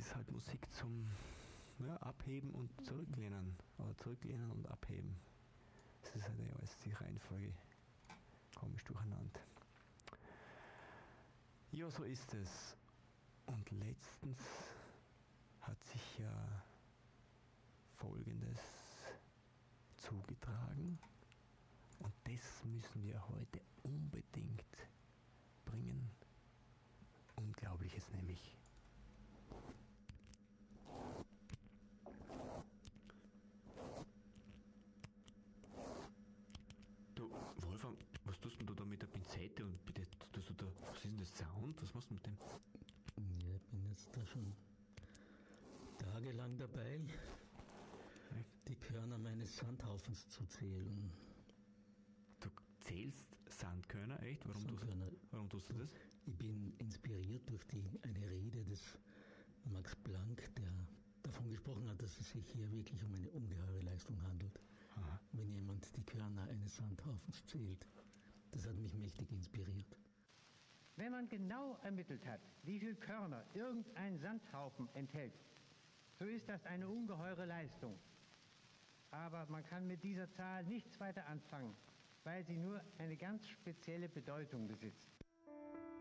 ist halt Musik zum Abheben und Zurücklehnen. Oder Zurücklehnen und Abheben. Das ist halt ja alles die Reihenfolge komisch durcheinander. Ja, so ist es. Und letztens hat sich ja Folgendes zugetragen. Und das müssen wir heute unbedingt bringen. Unglaubliches nämlich. Du, Wolfram, was tust denn du da mit der Pinzette und bitte, was ist denn das Sound? Was machst du mit dem? Ja, ich bin jetzt da schon tagelang dabei, die Körner meines Sandhaufens zu zählen. Du zählst Sandkörner, echt? Warum tust du das? Ich bin inspiriert durch eine Rede des Max Planck, der davon gesprochen hat, dass es sich hier wirklich um eine ungeheure Leistung handelt. Aha. Wenn jemand die Körner eines Sandhaufens zählt. Das hat mich mächtig inspiriert. Wenn man genau ermittelt hat, wie viel Körner irgendein Sandhaufen enthält, so ist das eine ungeheure Leistung. Aber man kann mit dieser Zahl nichts weiter anfangen, weil sie nur eine ganz spezielle Bedeutung besitzt.